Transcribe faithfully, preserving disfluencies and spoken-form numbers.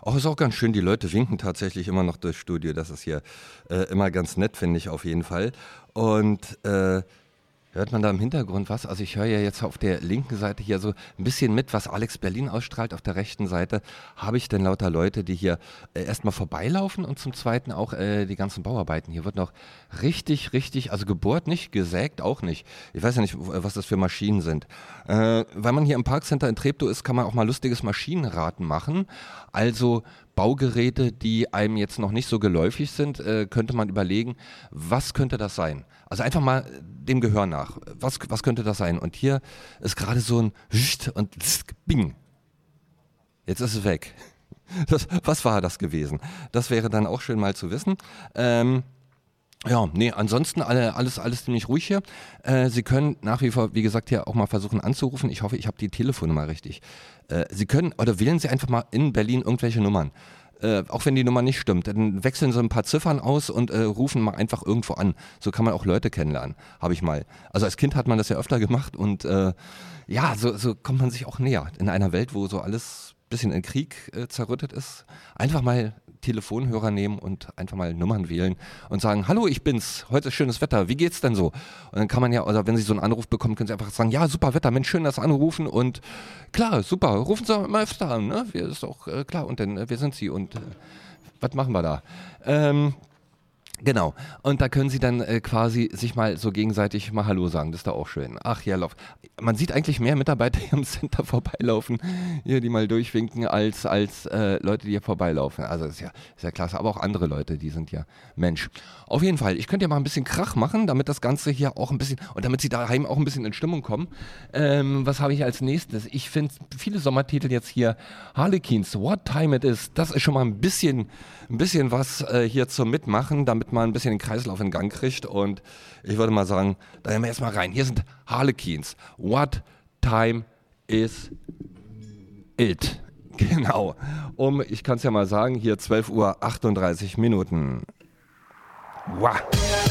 Auch ist auch ganz schön, die Leute winken tatsächlich immer noch durchs Studio. Das ist hier äh, immer ganz nett, finde ich auf jeden Fall. Und äh, hört man da im Hintergrund was? Also ich höre ja jetzt auf der linken Seite hier so ein bisschen mit, was Alex Berlin ausstrahlt. Auf der rechten Seite habe ich denn lauter Leute, die hier äh, erstmal vorbeilaufen und zum Zweiten auch äh, die ganzen Bauarbeiten. Hier wird noch richtig, richtig, also gebohrt nicht, gesägt auch nicht. Ich weiß ja nicht, was das für Maschinen sind. Äh, weil man hier im Parkcenter in Treptow ist, kann man auch mal lustiges Maschinenraten machen. Also Baugeräte, die einem jetzt noch nicht so geläufig sind, äh, könnte man überlegen, was könnte das sein? Also einfach mal dem Gehör nach. Was, was könnte das sein? Und hier ist gerade so ein Scht und Bing. Jetzt ist es weg. Das, was war das gewesen? Das wäre dann auch schön mal zu wissen. Ähm, Ja, nee, ansonsten alle, alles, alles ziemlich ruhig hier. Äh, Sie können nach wie vor, wie gesagt, hier auch mal versuchen anzurufen. Ich hoffe, ich habe die Telefonnummer richtig. Äh, Sie können, oder wählen Sie einfach mal in Berlin irgendwelche Nummern. Äh, auch wenn die Nummer nicht stimmt, dann wechseln Sie ein paar Ziffern aus und äh, rufen mal einfach irgendwo an. So kann man auch Leute kennenlernen, habe ich mal. Also als Kind hat man das ja öfter gemacht und äh, ja, so, so kommt man sich auch näher. In einer Welt, wo so alles ein bisschen in Krieg äh, zerrüttet ist, einfach mal Telefonhörer nehmen und einfach mal Nummern wählen und sagen, hallo, ich bin's, heute ist schönes Wetter, wie geht's denn so? Und dann kann man ja, oder wenn Sie so einen Anruf bekommen, können Sie einfach sagen, ja, super Wetter, Mensch, schön, dass Sie anrufen und klar, super, rufen Sie mal öfter an, ne? Wir, ist auch äh, klar, und dann, äh, wer sind Sie und äh, was machen wir da? Ähm, Genau. Und da können Sie dann äh, quasi sich mal so gegenseitig mal Hallo sagen. Das ist da auch schön. Ach ja, lauf. Man sieht eigentlich mehr Mitarbeiter hier im Center vorbeilaufen, hier die mal durchwinken, als, als äh, Leute, die hier vorbeilaufen. Also das ist ja, ist ja klasse. Aber auch andere Leute, die sind ja Mensch. Auf jeden Fall, ich könnte ja mal ein bisschen Krach machen, damit das Ganze hier auch ein bisschen, und damit Sie daheim auch ein bisschen in Stimmung kommen. Ähm, was habe ich als nächstes? Ich finde viele Sommertitel jetzt hier. Harlequins, What Time It Is. Das ist schon mal ein bisschen, ein bisschen was äh, hier zum Mitmachen, damit man ein bisschen den Kreislauf in Gang kriegt. Und ich würde mal sagen, da nehmen wir erstmal rein. Hier sind Harlequins. What Time Is It? Genau. Um, ich kann es ja mal sagen, hier zwölf Uhr achtunddreißig Minuten. Wow.